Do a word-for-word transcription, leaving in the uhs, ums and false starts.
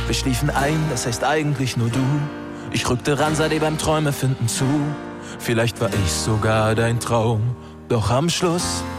Wir schliefen ein, das heißt eigentlich nur du. Ich rückte ran, sah dir beim Träume finden zu. Vielleicht war ich sogar dein Traum, doch am Schluss